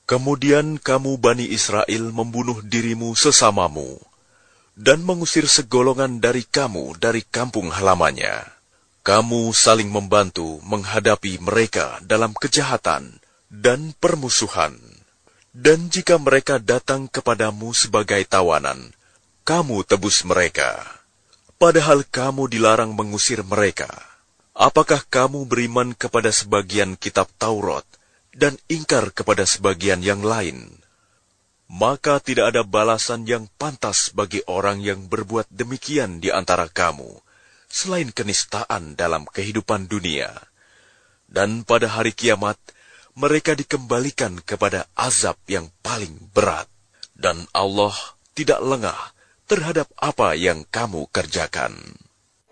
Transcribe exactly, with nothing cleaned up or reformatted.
Kemudian kamu Bani Israel membunuh dirimu sesamamu, dan mengusir segolongan dari kamu dari kampung halamannya. Kamu saling membantu menghadapi mereka dalam kejahatan dan permusuhan. Dan jika mereka datang kepadamu sebagai tawanan, kamu tebus mereka. Padahal kamu dilarang mengusir mereka. Apakah kamu beriman kepada sebagian kitab Taurat dan ingkar kepada sebagian yang lain? Maka tidak ada balasan yang pantas bagi orang yang berbuat demikian di antara kamu, selain kenistaan dalam kehidupan dunia. Dan pada hari kiamat, mereka dikembalikan kepada azab yang paling berat. Dan Allah tidak lengah terhadap apa yang kamu kerjakan.